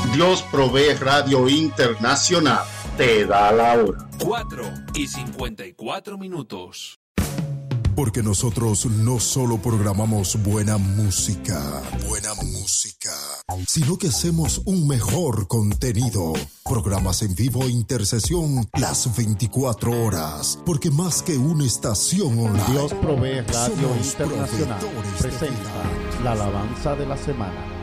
Dios Provee Radio Internacional te da la hora. 4:54. Porque nosotros no solo programamos buena música, sino que hacemos un mejor contenido. Programas en vivo e intercesión las 24 horas. Porque más que una estación online, Dios Provee Radio Internacional presenta la alabanza de la semana.